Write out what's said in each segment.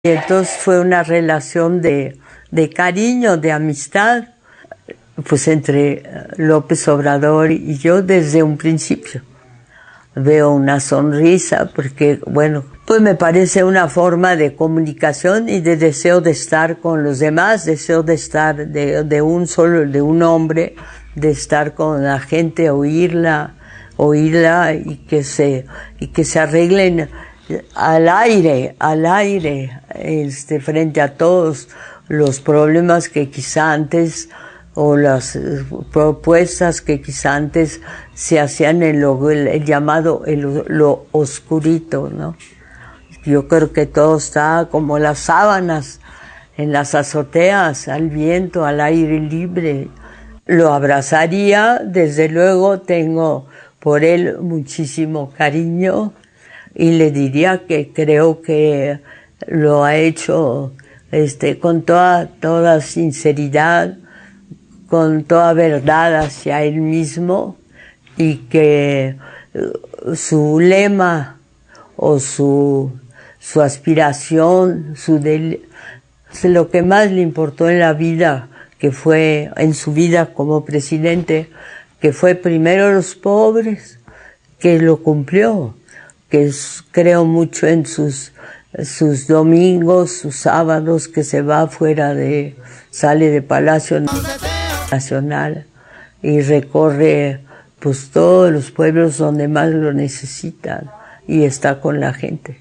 Y entonces fue una relación de cariño, de amistad, pues entre López Obrador y yo desde un principio. Veo una sonrisa porque, bueno, pues me parece una forma de comunicación y de deseo de estar con los demás, deseo de estar de un hombre, de estar con la gente, oírla y que se arreglen al aire, frente a todos los problemas que quizá antes, o las propuestas que quizá antes se hacían en el llamado lo oscurito, ¿no? Yo creo que todo está como las sábanas en las azoteas, al viento, al aire libre. Lo abrazaría, desde luego tengo por él muchísimo cariño y le diría que creo que lo ha hecho con toda sinceridad, con toda verdad hacia él mismo, y que su lema o su aspiración, lo que más le importó en la vida, que fue en su vida como presidente, que fue primero los pobres, que lo cumplió, que creo mucho en sus domingos, sus sábados, que se va sale de Palacio Nacional y recorre pues todos los pueblos donde más lo necesitan y está con la gente.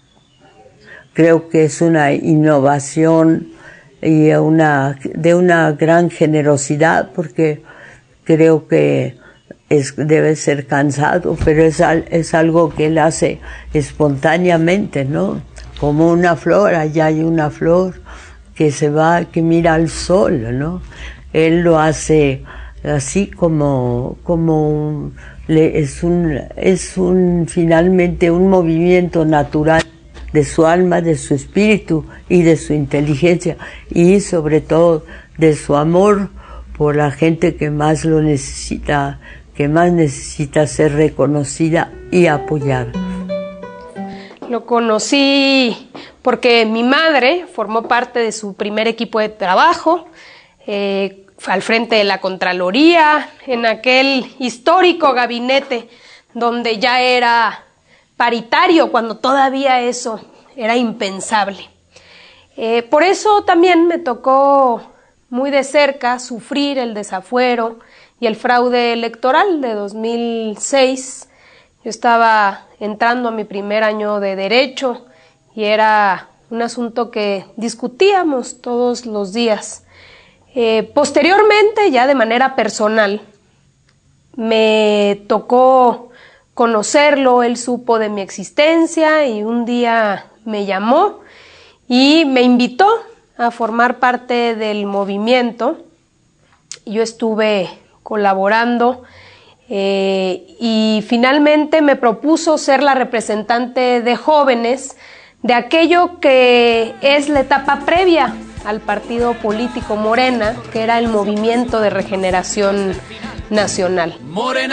Creo que es una innovación y de una gran generosidad, porque creo que debe ser cansado, pero es algo que él hace espontáneamente, ¿no? Como una flor, allá hay una flor que que mira al sol, ¿no? Él lo hace así es finalmente un movimiento natural de su alma, de su espíritu y de su inteligencia, y sobre todo de su amor por la gente que más lo necesita, que más necesita ser reconocida y apoyada. Lo conocí porque mi madre formó parte de su primer equipo de trabajo, fue al frente de la Contraloría, en aquel histórico gabinete donde ya era paritario, cuando todavía eso era impensable. Por eso también me tocó muy de cerca sufrir el desafuero y el fraude electoral de 2006. Yo estaba entrando a mi primer año de Derecho y era un asunto que discutíamos todos los días. Posteriormente, ya de manera personal, me tocó conocerlo, él supo de mi existencia y un día me llamó y me invitó a formar parte del movimiento. Yo estuve colaborando y finalmente me propuso ser la representante de jóvenes de aquello que es la etapa previa al partido político Morena, que era el Movimiento de Regeneración Nacional.